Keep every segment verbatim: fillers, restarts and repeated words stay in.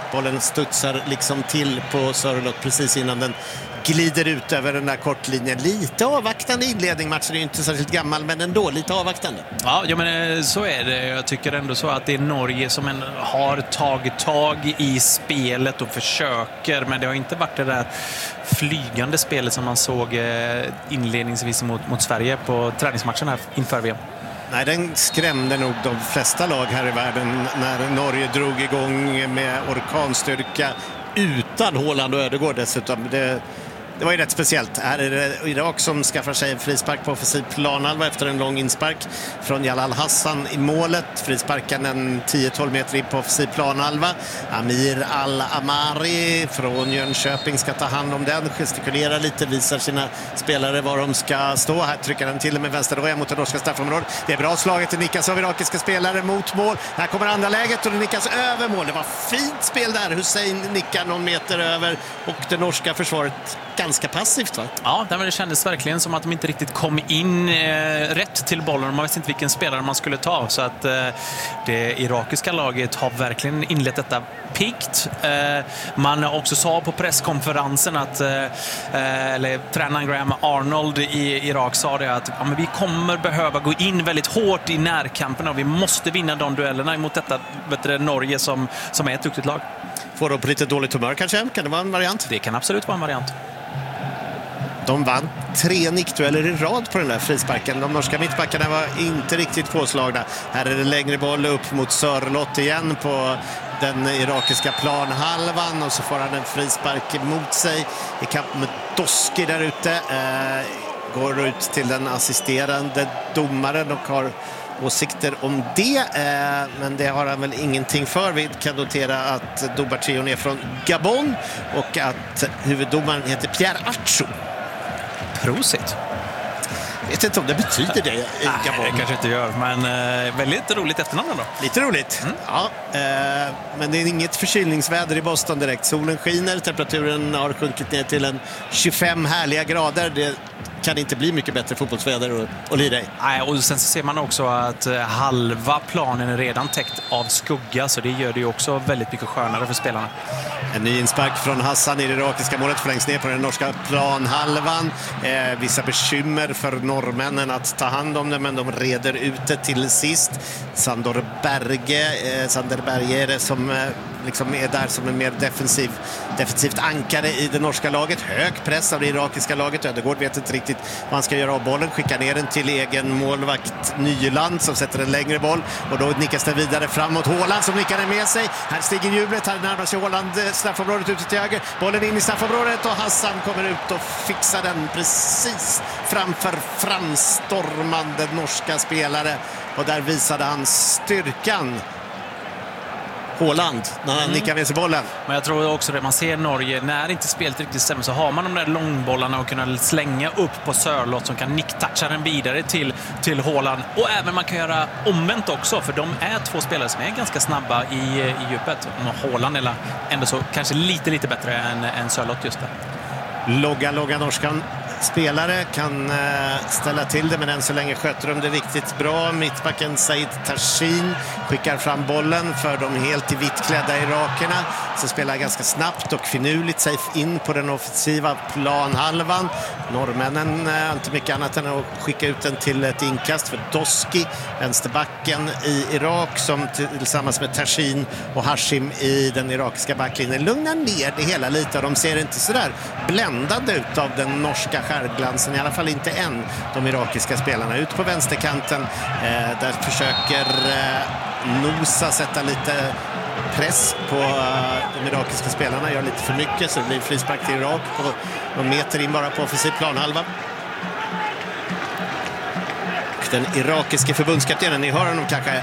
Bollen studsar liksom till på Sörloth precis innan den glider ut över den där kortlinjen. Lite avvaktande inledning. Matchen är ju inte särskilt gammal, men ändå lite avvaktande. Ja, ja, men så är det. Jag tycker ändå så att det är Norge som en har tagit tag i spelet och försöker, men det har inte varit det där flygande spelet som man såg inledningsvis mot, mot Sverige på träningsmatchen här inför V M. Nej, den skrämde nog de flesta lag här i världen när Norge drog igång med orkanstyrka utan Haaland och Ødegaard dessutom. Det, det var ju rätt speciellt. Här är det Irak som skaffar sig en frispark på offensiv planhalva efter en lång inspark från Jalal Hassan i målet. Frisparken en tio tolv meter in på offensiv planhalva. Amir Al-Amari från Jönköping ska ta hand om den, gestikulerar lite, visar sina spelare var de ska stå. Här trycker han till med vänster mot det norska straffområdet. Det är bra slaget, det nickas av irakiska spelare mot mål. Här kommer andra läget och det nickas över mål. Det var fint spel där. Hussein nickar någon meter över och det norska försvaret ganska passivt, va? Ja, det kändes verkligen som att de inte riktigt kom in eh, rätt till bollen. Man visste inte vilken spelare man skulle ta. Så att eh, det irakiska laget har verkligen inlett detta pikt. Eh, man också sa på presskonferensen att eh, eller tränaren Graham Arnold i Irak sa det att ja, men vi kommer behöva gå in väldigt hårt i närkampen och vi måste vinna de duellerna mot detta vet du, Norge som, som är ett duktigt lag. Får de på lite dåligt humör kanske? Kan det vara en variant? Det kan absolut vara en variant. De vann tre nickdueller i rad på den där frisparken. De norska mittbackarna var inte riktigt påslagna. Här är det längre boll upp mot Sörloth igen på den irakiska planhalvan. Och så får han en frispark mot sig i kamp med Doski där ute. Eh, går ut till den assisterande domaren och har åsikter om det, eh, men det har han väl ingenting för. Vi kan notera att domartrion är från Gabon och att huvuddomaren heter Pierre Acho. Prosit. Jag vet inte om det betyder det i Gabon. Nej, det kanske inte gör, men eh, väldigt roligt efternamn då. Lite roligt, mm. ja. Eh, men det är inget förkylningsväder i Boston direkt. Solen skiner, temperaturen har sjunkit ner till en tjugofem härliga grader. Det kan inte bli mycket bättre fotbollsväder att, att lira i. Nej, och sen så ser man också att eh, halva planen är redan täckt av skugga, så det gör det ju också väldigt mycket skönare för spelarna. En ny inspark från Hassan i det irakiska målet förlängs ner på den norska planhalvan. Eh, vissa bekymmer för norrmännen att ta hand om det, men de reder ut det till sist. Sandor Berge, eh, Sander Berge är det som eh, liksom är där som en mer defensiv, defensivt ankare i det norska laget. Hög press av det irakiska laget. Ødegaard vet inte riktigt vad han ska göra av bollen. Skickar ner den till egen målvakt Nyland som sätter en längre boll. Och då nickas den vidare fram mot Haaland som nickar den med sig. Här stiger jublet. Här närmar sig Haaland straffområdet ute till höger. Bollen in i straffområdet och Hassan kommer ut och fixar den precis framför framstormande norska spelare. Och där visade han styrkan. Haaland när han mm. nickar med sig bollen. Men jag tror också det man ser Norge, när inte spelet riktigt stämmer så har man de där långbollarna och kunna slänga upp på Sörloth som kan nicktoucha den vidare till, till Haaland. Och även man kan göra omvänt också, för de är två spelare som är ganska snabba i, i djupet. Och Haaland är ändå så kanske lite lite bättre än, än Sörloth just där. Logga, logga norskan. Spelare kan äh, ställa till det, men än så länge sköter de det riktigt bra. Mittbacken Said Tashin skickar fram bollen för de helt i vittklädda irakerna som spelar ganska snabbt och finurligt sig in på den offensiva planhalvan. Norrmännen äh, inte mycket annat än att skicka ut den till ett inkast för Doski, vänsterbacken i Irak, som tillsammans med Tashin och Hashim i den irakiska backlinjen lugnar ner det hela lite, och de ser inte så där bländande ut av den norska skärglansen, i alla fall inte än, de irakiska spelarna. Ut på vänsterkanten, eh, där försöker eh, Nosa sätta lite press på eh, de irakiska spelarna, gör lite för mycket så det blir frispark till Irak på någon meter in bara på offensiv planhalva. Den irakiske förbundskaptenen, ni hör honom kanske,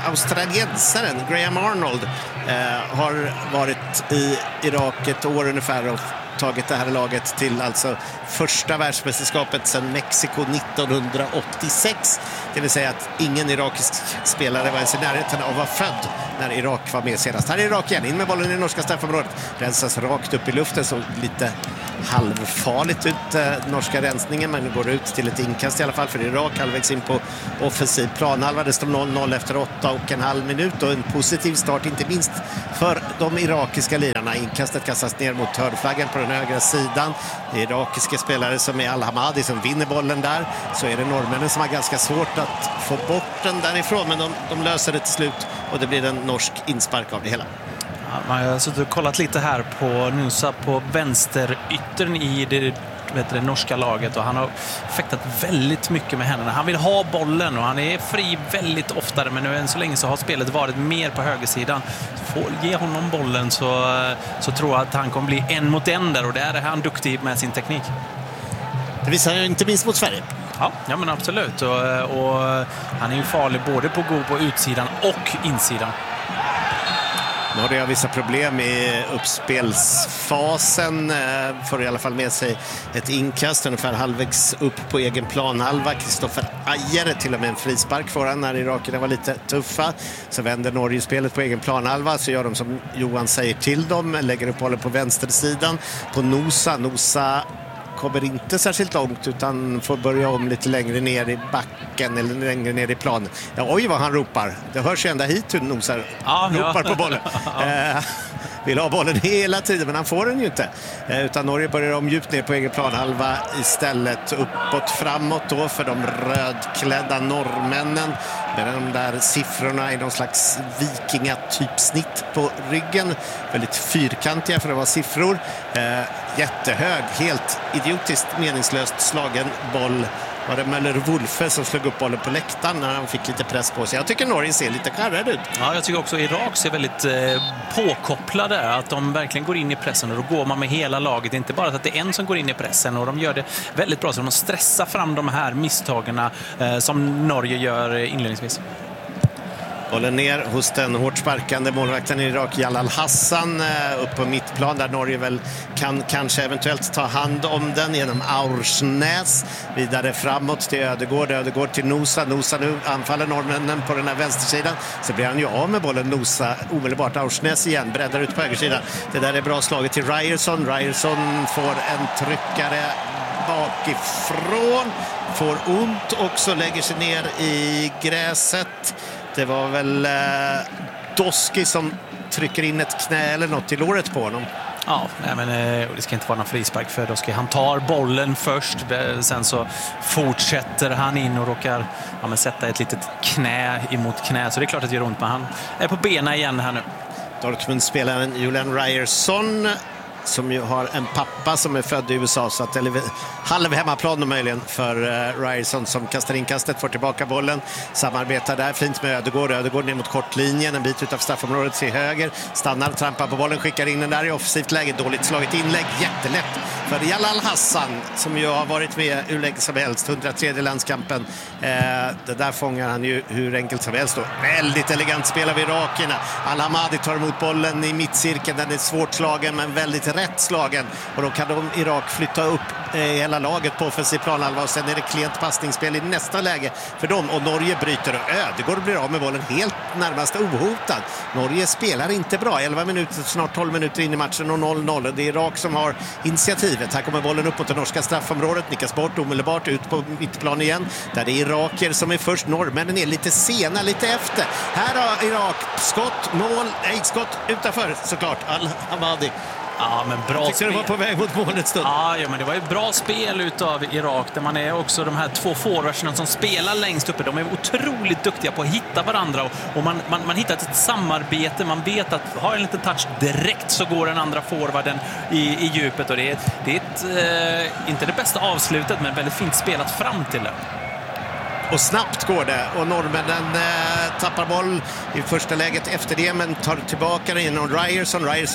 australiensaren Graham Arnold eh, har varit i Irak ett år ungefär och tagit det här laget till alltså första världsmästerskapet sedan Mexiko nittonhundraåttiosex. Det vill säga att ingen irakisk spelare var ens i närheten av att vara född när Irak var med senast. Här är Irak igen, in med bollen i det norska straffområdet. Rensas rakt upp i luften, så lite halvfarligt ut eh, norska rensningen, men går ut till ett inkast i alla fall för Irak, halvvägs in på offensiv planhalva. Det står noll noll efter åtta och en halv minut och en positiv start inte minst för de irakiska lirarna. Inkastet kastas ner mot hörnflaggan på den högra sidan. Det är irakiska spelare som är Al-Hamadi som vinner bollen där. Så är det norrmännen som har ganska svårt att få bort den därifrån, men de, de löser det till slut och det blir en norsk inspark av det hela. Man har suttit och kollat lite här på Nusa på vänsteryttern i det, vet du, det norska laget, och han har fäktat väldigt mycket med händerna. Han vill ha bollen och han är fri väldigt oftare, men nu än så länge så har spelet varit mer på högersidan. Så får ge honom bollen så, så tror jag att han kommer bli en mot en där, och där är han duktig med sin teknik. Det visar inte minst mot Sverige. Ja, ja men absolut. Och, och han är ju farlig både på gå på utsidan och insidan. Norge har vissa problem i uppspelsfasen. Får i alla fall med sig ett inkast ungefär halvvägs upp på egen planhalva. Kristoffer Ajer, till och med en frispark för han när irakerna var lite tuffa. Så vänder Norge spelet på egen planhalva, så gör de som Johan säger till dem. Lägger upp bollen på vänstersidan på Nusa. Nusa kommer inte särskilt långt utan får börja om lite längre ner i backen eller längre ner i planen. Ja, oj vad han ropar. Det hörs ju ända hit hur Nosar ja, ropar ja. på bollen. eh, vill ha bollen hela tiden, men han får den ju inte. Eh, utan Norge börjar om djupt ner på egen planhalva istället, uppåt framåt då för de rödklädda norrmännen. Med de där siffrorna i någon slags vikingatypsnitt på ryggen. Väldigt fyrkantiga för att vara siffror. Eh, jättehög, helt idiotiskt meningslöst slagen boll. Var det Möller Wolfe som slog upp bollen på läktaren när han fick lite press på sig. Jag tycker Norge ser lite skärrad ut. Ja, jag tycker också Irak ser väldigt eh, påkopplade. Att de verkligen går in i pressen, och då går man med hela laget. Det är inte bara att det är en som går in i pressen, och de gör det väldigt bra. Så de stressar fram de här misstagen eh, som Norge gör inledningsvis. Bollen ner hos den hårt sparkande målvakten i Irak, Jalal Hassan, upp på mittplan där Norge väl kan kanske eventuellt ta hand om den genom Aursnäs. Vidare framåt till Ödegård, Ödegård till Nusa. Nusa nu anfaller norrmännen på den här vänstersidan. Så blir han ju av med bollen, Nusa omedelbart. Aursnäs igen, breddar ut på högersidan. Det där är bra slaget till Ryerson. Ryerson får en tryckare bakifrån. Får ont också, lägger sig ner i gräset. Det var väl eh, Doski som trycker in ett knä eller något i låret på honom. Ja, nej, men eh, det ska inte vara någon frispark för Doski. Han tar bollen först, sen så fortsätter han in och råkar ja, men sätta ett litet knä emot knä. Så det är klart att det gör ont, men han är på bena igen här nu. Dortmund-spelaren Julian Ryerson, som ju har en pappa som är född i U S A, så att, eller halv hemmaplan möjligen för uh, Ryerson som kastar inkastet, får tillbaka bollen, samarbetar där fint med Ödegård, Ödegård ner mot kortlinjen, en bit utav straffområdet till höger, stannar, trampar på bollen, skickar in den där i offensivt läge, dåligt slaget inlägg, jättelätt för Jalal Hassan som ju har varit med hur länge som helst, hundratredje landskampen. Uh, det där fångar han ju hur enkelt som helst då. Väldigt elegant spel av irakerna. Al-Hamadi tar emot bollen i mittcirkeln, den är svårt slagen men väldigt rätt slagen, och då kan de Irak flytta upp eh, hela laget på offensiv planhalva, och sen är det klent passningsspel i nästa läge för dem, och Norge bryter och Ödegård blir av med bollen helt närmast ohotad. Norge spelar inte bra, elva minuter, snart tolv minuter in i matchen och noll noll. Det är Irak som har initiativet. Här kommer bollen upp mot det norska straffområdet, nickas bort omedelbart ut på mittplan igen, där det är iraker som är först, norrmännen är lite sena, lite efter. Här har Irak skott, mål, nej, skott utanför såklart, Al-Hamadi. Ja, men bra spel. Det var på väg mot målet stund. Ja, ja, men det var ju bra spel utav Irak, där man är också de här två forwardsarna som spelar längst uppe. De är otroligt duktiga på att hitta varandra, och, och man, man, man hittar ett samarbete. Man vet att har en liten touch direkt så går den andra forwarden i, i djupet, och det är, det är ett, eh, inte det bästa avslutet, men väldigt fint spelat fram till det. Och snabbt går det, och norrmännen eh, tappar boll i första läget efter det, men tar tillbaka den genom Ryerson. Ryerson är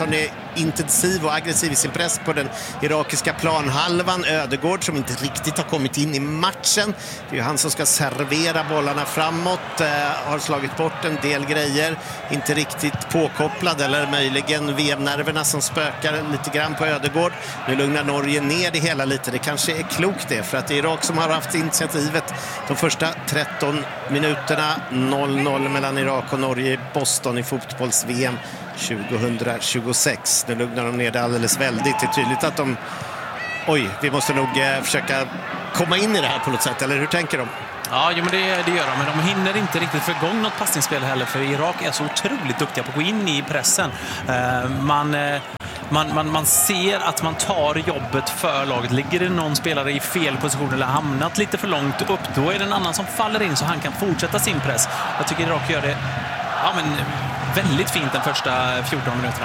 intensiv och aggressiv i sin press på den irakiska planhalvan. Ödegård som inte riktigt har kommit in i matchen. Det är ju han som ska servera bollarna framåt. Eh, har slagit bort en del grejer. Inte riktigt påkopplad, eller möjligen V M-nerverna som spökar lite grann på Ödegård. Nu lugnar Norge ner det hela lite. Det kanske är klokt det, för att det är Irak som har haft initiativet de första tretton minuterna. noll noll mellan Irak och Norge i Boston i fotbolls-V M tjugohundratjugosex. Nu lugnar de ner det alldeles väldigt. Det är tydligt att de... Oj, vi måste nog eh, försöka komma in i det här på något sätt. Eller hur tänker de? Ja, jo, men det, det gör de. Men de hinner inte riktigt få igång något passningsspel heller. För Irak är så otroligt duktiga på att gå in i pressen. Uh, man... Uh... Man, man, man ser att man tar jobbet för laget. Ligger det någon spelare i fel position eller hamnat lite för långt upp, då är det en annan som faller in så han kan fortsätta sin press. Jag tycker Irak gör det ja, men väldigt fint den första fjorton minuterna.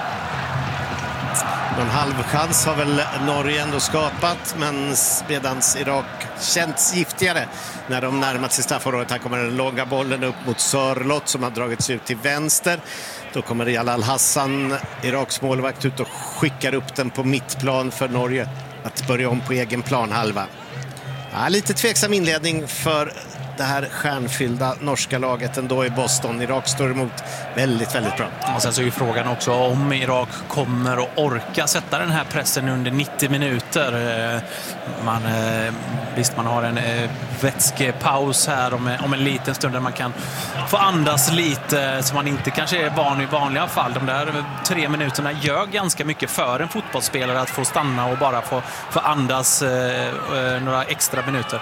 Någon halvchans har väl Norge ändå skapat, men medans Irak känns giftigare när de närmat sig straffområdet. Här kommer den långa bollen upp mot Sörlott som har dragits ut till vänster. Då kommer Jalal Hassan, Iraks målvakt, ut och skickar upp den på mittplan för Norge att börja om på egen planhalva. Ja, lite tveksam inledning för det här stjärnfyllda norska laget ändå i Boston. Irak står emot väldigt, väldigt bra. Och sen så är ju frågan också om Irak kommer att orka sätta den här pressen under nittio minuter. Man, visst, man har en vätskepaus här om en, om en liten stund där man kan få andas lite som man inte kanske är van i vanliga fall. De där tre minuterna gör ganska mycket för en fotbollsspelare att få stanna och bara få, få andas eh, några extra minuter.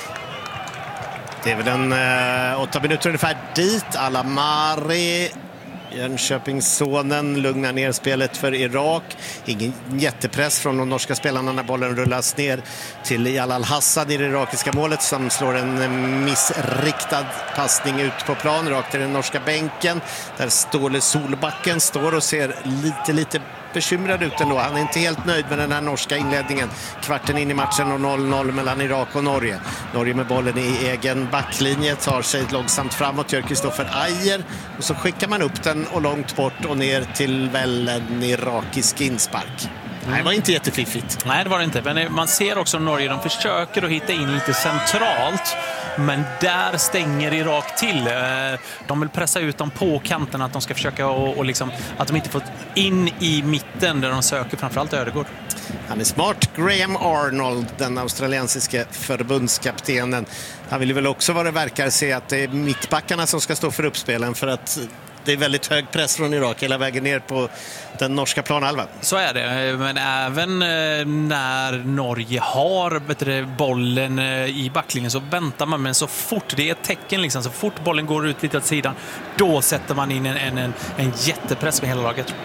Det är väl en eh, åtta minuter ungefär dit. Alamari, Jönköpingssonen, lugnar ner spelet för Irak. Ingen jättepress från de norska spelarna när bollen rullas ner till Jalal Hassan i det irakiska målet som slår en missriktad passning ut på plan rakt till den norska bänken. Där Ståle Solbacken står och ser lite, lite bekymrad ut ändå. Han är inte helt nöjd med den här norska inledningen. Kvarten in i matchen och noll noll mellan Irak och Norge. Norge med bollen i egen backlinje tar sig långsamt framåt, gör Kristoffer Ajer och så skickar man upp den och långt bort och ner till väl en irakisk inspark. Nej, det var inte jättefiffigt. Nej, det var det inte. Men man ser också Norge, de försöker att hitta in lite centralt. Men där stänger Irak till. De vill pressa ut dem på kanterna, att de ska försöka och, och liksom, att de inte får in i mitten där de söker framförallt Ödegård. Han är smart. Graham Arnold, den australiensiska förbundskaptenen. Han vill väl också vad det verkar se att det är mittbackarna som ska stå för uppspelen, för att det är väldigt hög press från Irak hela vägen ner på den norska planhalvan. Så är det, men även när Norge har bättre bollen i backlinjen så väntar man, men så fort det är ett tecken, liksom, så fort bollen går ut lite åt sidan, då sätter man in en, en, en jättepress med hela laget.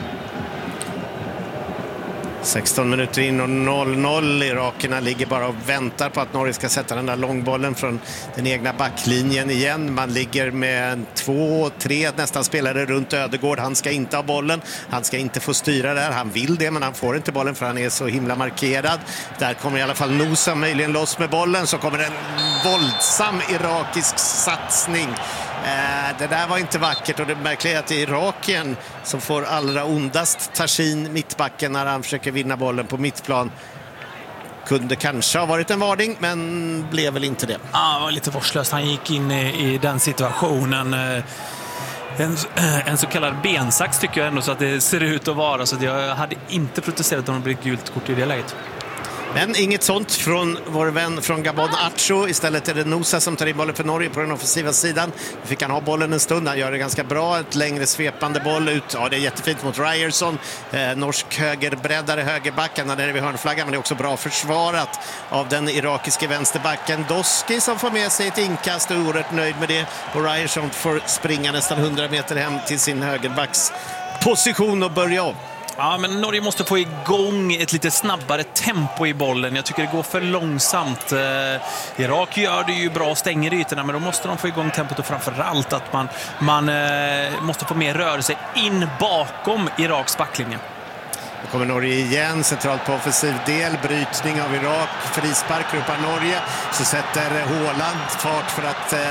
sexton minuter in och noll noll. Irakerna ligger bara och väntar på att Norge ska sätta den där långbollen från den egna backlinjen igen. Man ligger med två, tre nästan spelare runt Ödegård. Han ska inte ha bollen. Han ska inte få styra där. Han vill det, men han får inte bollen för han är så himla markerad. Där kommer i alla fall Nosa möjligen loss med bollen. Så kommer en våldsam irakisk satsning. Det där var inte vackert, och det märkliga är att det är Irakien som får allra ondast. Tashin, mittbacken, när han försöker vinna bollen på mittplan. Kunde kanske ha varit en varning, men blev väl inte det. Ja, det var lite vårdslöst. Han gick in i, i den situationen. En, en så kallad bensax tycker jag ändå, så att det ser ut att vara. Så att jag hade inte protesterat om det blev gult kort i det läget. Men inget sånt från vår vän från Gabon, Acho. Istället är det Nosa som tar in bollen för Norge på den offensiva sidan. Nu fick han ha bollen en stund. Han gör det ganska bra. Ett längre svepande boll ut. Ja, det är jättefint mot Ryerson. Eh, norsk högerbreddare, högerbacken. Han är vid hörnflaggan, men det är också bra försvarat av den irakiske vänsterbacken Doski, som får med sig ett inkast och är oerhört nöjd med det. Och Ryerson får springa nästan hundra meter hem till sin högerbacks position och börja om. Ja, men Norge måste få igång ett lite snabbare tempo i bollen. Jag tycker det går för långsamt. Eh, Irak gör det ju bra, stänger ytorna, men då måste de få igång tempot, och framförallt att man, man eh, måste få mer rörelse in bakom Iraks backlinje. Då kommer Norge igen, centralt på offensiv del, brytning av Irak, frispark upp av Norge. Så sätter Håland fart för att eh,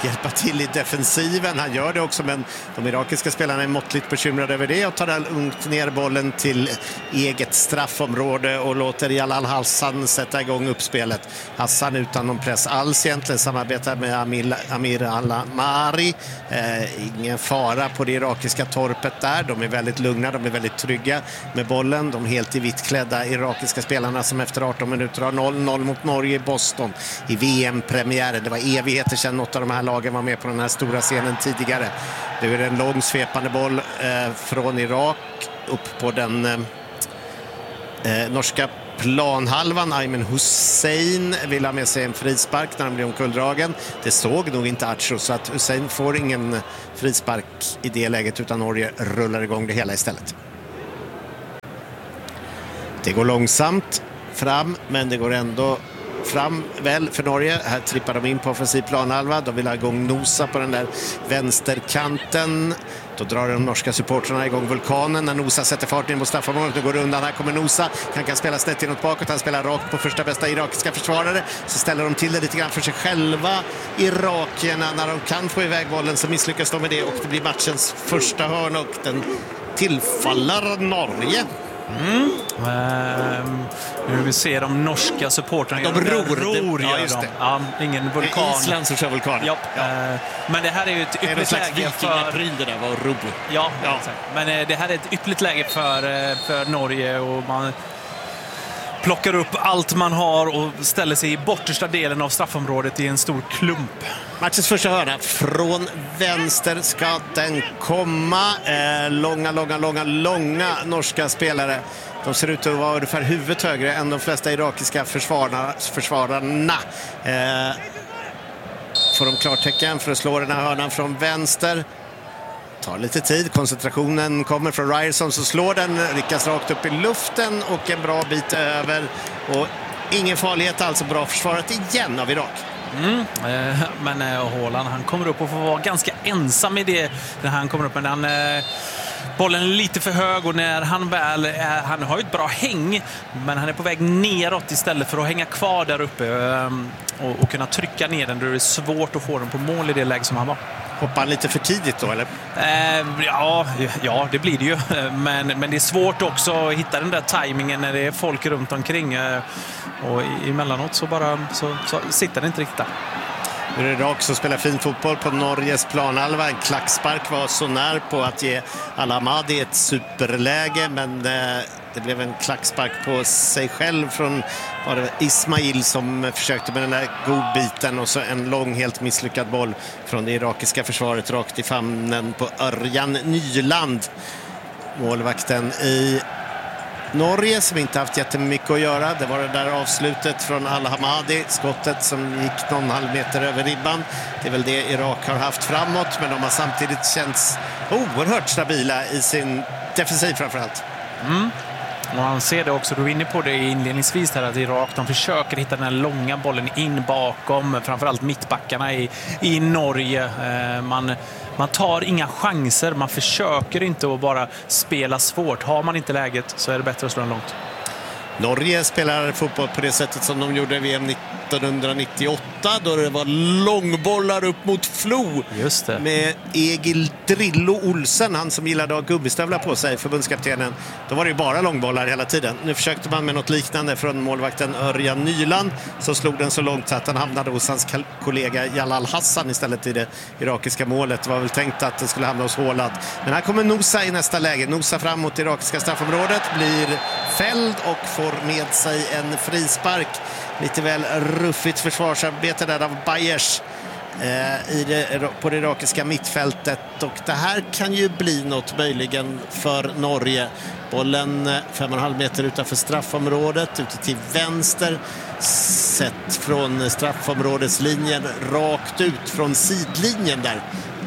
hjälpa till i defensiven. Han gör det också, men de irakiska spelarna är måttligt bekymrade över det och tar lugnt ner bollen till eget straffområde och låter Jalal Hassan sätta igång uppspelet. Hassan utan någon press alls egentligen, samarbetar med Amir, Amir Al-Mari. Eh, ingen fara på det irakiska torpet där. De är väldigt lugna, de är väldigt trygga med bollen. De helt i vitt klädda irakiska spelarna som efter arton minuter har noll noll mot Norge i Boston i V M-premiären. Det var evigheter sedan något av de här lagen var med på den här stora scenen tidigare. Det är en lång svepande boll eh, från Irak upp på den eh, norska planhalvan. Ayman Hussein vill ha med sig en frispark när han blir omkulldragen. Det såg nog inte Acho, så att Hussein får ingen frispark i det läget, utan Norge rullar igång det hela istället. Det går långsamt fram, men det går ändå fram väl för Norge. Här trippar de in på offensiv planhalva. De vill ha igång Nosa på den där vänsterkanten. Då drar de norska supportrarna igång vulkanen när Nosa sätter fart in på straffområdet och går undan. Här kommer Nosa. Han kan spela snett inåt bakåt. Han spelar rakt på första bästa irakiska försvarare. Så ställer de till det lite grann för sig själva. Irakierna, när de kan få iväg bollen så misslyckas de med det. Och det blir matchens första hörn och den tillfaller Norge. Mm. Um, nu vi ser de norska supportrarna. De ror. ror ja, just det. Ja, ingen vulkan. Island som kör vulkan. Ja. Ja. Uh, men det här är ju ett ypperligt läge för... Det där var ror. Ja, ja. Men uh, det här är ett ypperligt läge för, uh, för Norge, och man plockar upp allt man har och ställer sig i bortersta delen av straffområdet i en stor klump. Matchens första hörna från vänster ska den komma. Eh, långa, långa, långa, långa norska spelare. De ser ut att vara ungefär huvudet högre än de flesta irakiska försvararna. försvararna. Eh, får de klartecken för att slå den här hörnan från vänster. Tar lite tid. Koncentrationen kommer från Ryerson, så slår den, ryckas rakt upp i luften och en bra bit över. Och ingen farlighet, alltså bra försvarat igen av Irak. Mm, eh, men eh, Haaland, han kommer upp och får vara ganska ensam i det när han kommer upp, men han, eh, bollen är lite för hög, och när han väl eh, han har ju ett bra häng, men han är på väg neråt istället för att hänga kvar där uppe eh, och, och kunna trycka ner den. Då är det svårt att få den på mål i det läge som han var. Hoppar han lite för tidigt då, eller? Eh, ja, ja, det blir det ju. Men, men det är svårt också att hitta den där tajmingen när det är folk runt omkring. Eh, och emellanåt så bara så, så sitter det inte riktigt där. Nu är det Irak som spelar fin fotboll på Norges planhalva. En klackspark var så när på att ge Al-Hamadi ett superläge, men eh, det blev en klackspark på sig själv från var det Ismail som försökte med den där godbiten, och så en lång, helt misslyckad boll från det irakiska försvaret rakt i famnen på Örjan Nyland. Målvakten i Norge som inte haft jättemycket att göra. Det var det där avslutet från Al-Hamadi, skottet som gick någon halv meter över ribban. Det är väl det Irak har haft framåt, men de har samtidigt känts oerhört stabila i sin defensiv framförallt. Mm. Och han ser det också, du är inne på det inledningsvis här, att Irak, de försöker hitta den här långa bollen in bakom, framförallt mittbackarna i, i Norge. Eh, man, man tar inga chanser, man försöker inte att bara spela svårt. Har man inte läget så är det bättre att slå den långt. Norge spelar fotboll på det sättet som de gjorde i V M nittonhundranittioåtta, då det var långbollar upp mot Flo. Just det. Med Egil Drillo Olsen, han som gillade att ha gubbistövlar på sig, förbundskaptenen. Då var det ju bara långbollar hela tiden. Nu försökte man med något liknande från målvakten Örjan Nyland, så slog den så långt så att han hamnade hos hans kollega Jalal Hassan istället i det irakiska målet. Det var väl tänkt att det skulle hamna hos Haaland. Men här kommer Nosa i nästa läge. Nosa fram mot det irakiska straffområdet, blir fälld och får med sig en frispark. Lite väl ruffigt försvarsarbete där av Bayers eh, i det, på det irakiska mittfältet. Och det här kan ju bli något möjligen för Norge. Bollen fem och en halv meter utanför straffområdet, ute till vänster. Sett från straffområdeslinjen rakt ut från sidlinjen där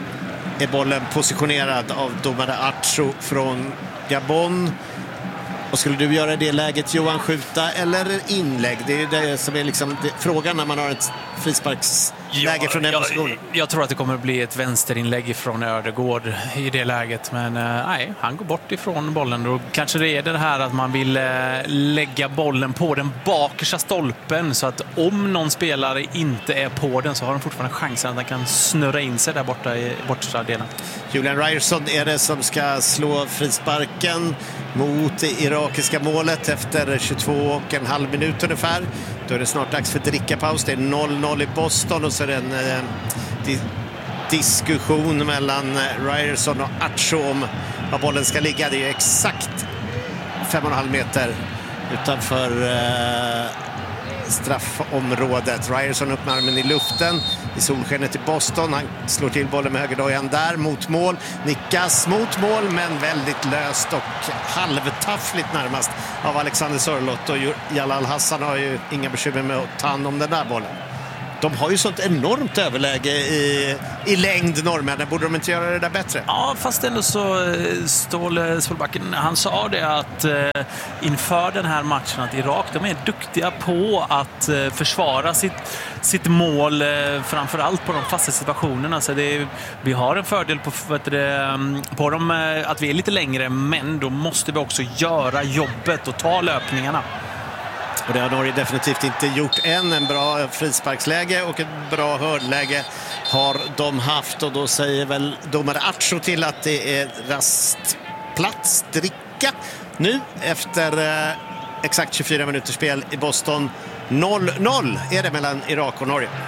är bollen positionerad av domare Acho från Gabon. Och skulle du göra det läget, Johan, skjuta eller inlägg? Det är ju det som är liksom det, frågan när man har ett frisparks läge från den jag, positionen. jag tror att det kommer att bli ett vänsterinlägg från Ödegård i det läget. Men eh, nej, han går bort ifrån bollen. Då kanske det är det här att man vill eh, lägga bollen på den bakersta stolpen. Så att om någon spelare inte är på den så har de fortfarande chansen att den kan snurra in sig där borta i bortre delen. Julian Ryerson är det som ska slå frisparken mot det irakiska målet efter tjugotvå och en halv minut ungefär. Då är det snart dags för drickapaus. Det är noll noll i Boston och så är det en eh, di- diskussion mellan Ryerson och Acho om var bollen ska ligga. Det är exakt fem och en halv meter utanför eh, straffområdet. Ryerson upp med armen i luften i solskenet i Boston. Han slår till bollen med högerdojan där mot mål. Nickas mot mål men väldigt löst och halvtaffligt närmast av Alexander Sörlott. Och Jalal Hassan har ju inga bekymmer med att ta hand om den där bollen. De har ju sånt enormt överläge i, i längd, norrmännen. Borde de inte göra det där bättre? Ja, fast ändå så Ståle Solbacken, han sa det att eh, inför den här matchen att Irak, de är duktiga på att eh, försvara sitt, sitt mål, eh, framförallt på de fasta situationerna. Så det, vi har en fördel på, vet det, på dem, eh, att vi är lite längre, men då måste vi också göra jobbet och ta löpningarna. Och det har Norge definitivt inte gjort än. En bra frisparksläge och ett bra hörnläge har de haft. Och då säger väl domare Acho till att det är rastplats, dricka. Nu efter eh, exakt tjugofyra minuters spel i Boston. noll noll är det mellan Irak och Norge.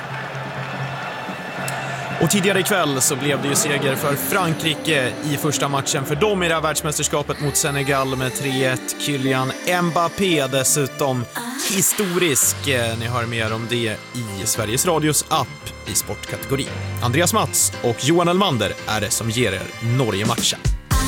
Och tidigare ikväll så blev det ju seger för Frankrike i första matchen för dem i det här världsmästerskapet mot Senegal med tre ett. Kylian Mbappé dessutom historisk. Ni hör mer om det i Sveriges Radios app i sportkategori. Andreas Mats och Johan Elmander är det som ger er Norge-matchen.